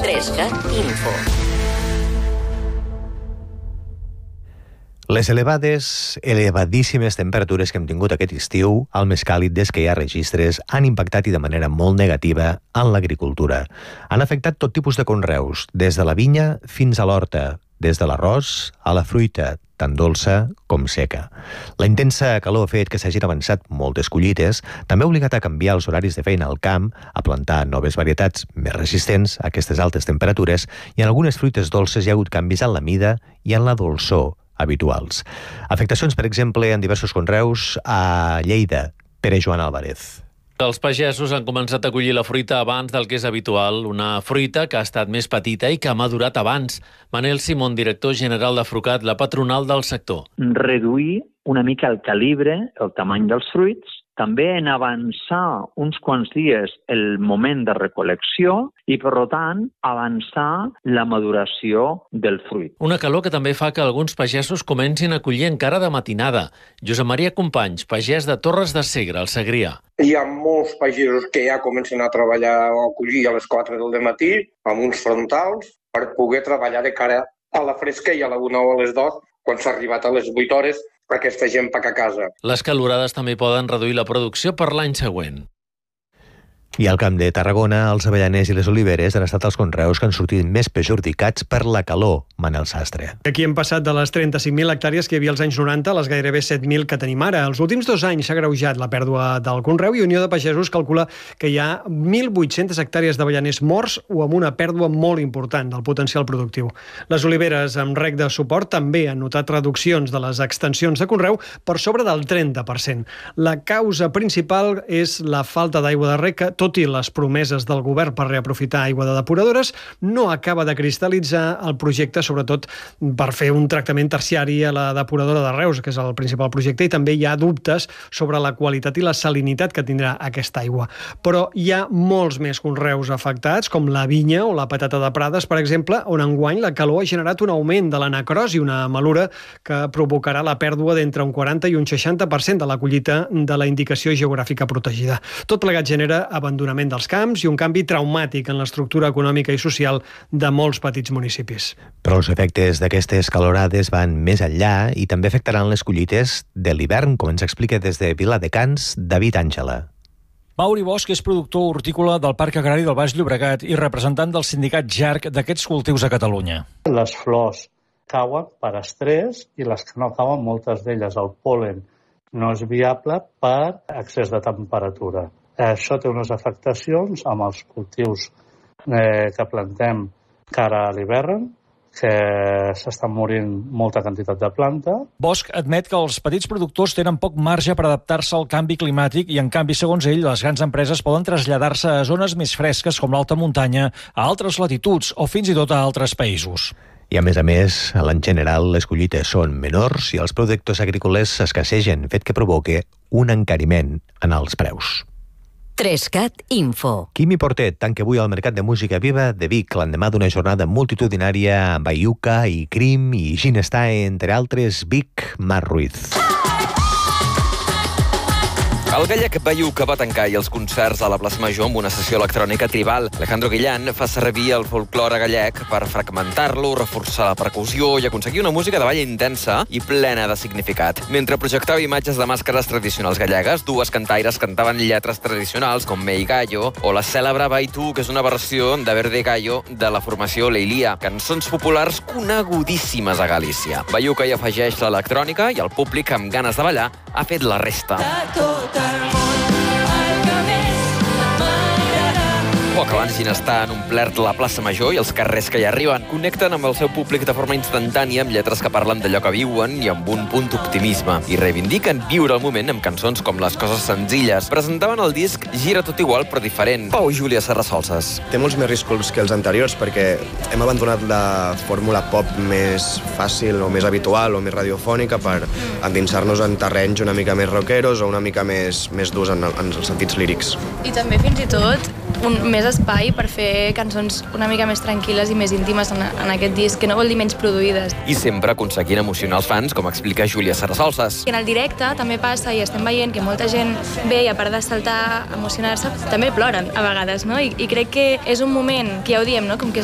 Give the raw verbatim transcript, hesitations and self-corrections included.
Trescat Info. Les elevades, elevadíssimes temperatures que hem tingut aquest estiu, el més càlid des que hi ha registres, han impactat i de manera molt negativa en l'agricultura. Han afectat tot tipus de conreus, des de la vinya fins a l'horta, des de l'arròs a la fruita, tant dolça com seca. La intensa calor ha fet que s'hagin avançat moltes collites, també ha obligat a canviar els horaris de feina al camp, a plantar noves varietats més resistents a aquestes altes temperatures, i en algunes fruites dolces hi ha hagut canvis en la mida i en la dolçor habituals. Afectacions, per exemple, en diversos conreus a Lleida. Pere Joan Álvarez. Els pagesos han començat a collir la fruita abans del que és habitual, una fruita que ha estat més petita i que ha madurat abans. Manel Simón, director general de Frucat, la patronal del sector. Reduir una mica el calibre, el tamany dels fruits, també en avançar uns quants dies el moment de recol·lecció i, per tant, avançar la maduració del fruit. Una calor que també fa que alguns pagesos comencin a collir encara de matinada. Josep Maria Companys, pagès de Torres de Segre, al Segrià. Hi ha molts pagesos que ja comencen a treballar o a collir a les quatre del matí amb uns frontals per poder treballar de cara a la fresca i a la una o a les dos, quan s'ha arribat a les vuit hores, per aquesta gent paga a casa. Les calorades també poden reduir la producció per l'any següent. I al Camp de Tarragona, els avellaners i les oliveres han estat els conreus que han sortit més perjudicats per la calor. Manel Sastre. Aquí hem passat de les trenta-cinc mil hectàrees que hi havia als anys noranta a les gairebé set mil que tenim ara. Els últims dos anys s'ha agreujat la pèrdua del conreu i Unió de Pagesos calcula que hi ha mil vuit-centes hectàrees d'avellaners morts o amb una pèrdua molt important del potencial productiu. Les oliveres amb rec de suport també han notat reduccions de les extensions de conreu per sobre del trenta per cent. La causa principal és la falta d'aigua de rec que, tot i les promeses del govern per reaprofitar aigua de depuradores, no acaba de cristal·litzar el projecte, sobretot per fer un tractament terciari a la depuradora de Reus, que és el principal projecte, i també hi ha dubtes sobre la qualitat i la salinitat que tindrà aquesta aigua. Però hi ha molts més conreus afectats, com la vinya o la patata de Prades, per exemple, on enguany la calor ha generat un augment de la necrosi, una malura que provocarà la pèrdua d'entre un quaranta i un seixanta per cent de la collita de la indicació geogràfica protegida. Tot plegat genera abandonament dels camps i un canvi traumàtic en l'estructura econòmica i social de molts petits municipis. Però els efectes d'aquestes calorades van més enllà i també afectaran les collites de l'hivern, com ens explica des de Viladecans David Àngela. Mauri Bosch és productor hortícola del Parc Agrari del Baix Llobregat i representant del sindicat Jarc d'aquests cultius a Catalunya. Les flors cauen per estrès i les que no cauen, moltes d'elles, el pol·len no és viable per excés de temperatura. Això té unes afectacions amb els cultius eh, que plantem cara a l'hivern, que s'estan morint molta quantitat de planta. Bosch admet que els petits productors tenen poc marge per adaptar-se al canvi climàtic i, en canvi, segons ell, les grans empreses poden traslladar-se a zones més fresques com l'alta muntanya, a altres latituds o fins i tot a altres països. I, a més a més, en general, les collites són menors i els productes agrícoles escassegen, fet que provoca un encariment en els preus. Trescat Info. Quimi Portet tanca avui al Mercat de Música Viva de Vic l'endemà d'una jornada multitudinària amb Baiuca i Crim i Ginestà, entre altres, Vic, Mar Ruiz. El gallec Baiuca va tancar i els concerts a la plaça Major amb una sessió electrònica tribal. Alejandro Guillán fa servir el folklore gallec per fragmentar-lo, reforçar la percussió i aconseguir una música de ball intensa i plena de significat. Mentre projectava imatges de màscares tradicionals gallegues, dues cantaires cantaven lletres tradicionals com Mei Gallo o la cèlebre Baitu, que és una versió de Verde Gallo de la formació Leilia, cançons populars conegudíssimes a Galícia. Baiuca hi afegeix l'electrònica i el públic amb ganes de ballar ha fet la resta. O acabant Ginestà han omplert la plaça Major i els carrers que hi arriben. Connecten amb el seu públic de forma instantània amb lletres que parlen d'allò que viuen i amb un punt d'optimisme. I reivindiquen viure el moment amb cançons com Les coses senzilles. Presentaven el disc Gira tot igual però diferent. Pau i Júlia Serrasolses. Té molts més riscos que els anteriors perquè hem abandonat la fórmula pop més fàcil o més habitual o més radiofònica per endinsar-nos en terrenys una mica més rockeros o una mica més, més durs en, en els sentits lírics. I també fins i tot un, més espai per fer cançons una mica més tranquil·les i més íntimes en, en aquest disc, que no vol dir menys produïdes. I sempre aconseguint emocionar els fans, com explica Júlia Serrasolses. I en el directe també passa i estem veient que molta gent ve i a part de saltar, emocionar-se, també ploren a vegades, no? I, i crec que és un moment que ja ho diem, no? Com que